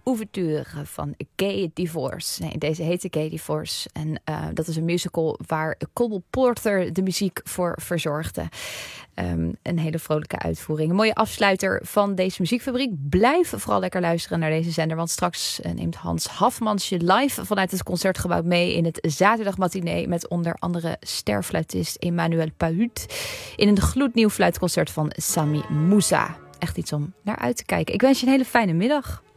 ouverture van Gay Divorce. Nee, deze heette Gay Divorce. En dat is een musical waar Cole Porter de muziek voor verzorgde. Een hele vrolijke uitvoering. Een mooie afsluiter van deze muziekfabriek. Blijf vooral lekker luisteren naar deze zender. Want straks neemt Hans Hafmans je live vanuit het Concertgebouw mee in het zaterdagmatinee. Met onder andere sterfluitist Emmanuel Pahut. In een gloednieuw fluitconcert van Sami Moussa. Echt iets om naar uit te kijken. Ik wens je een hele fijne middag.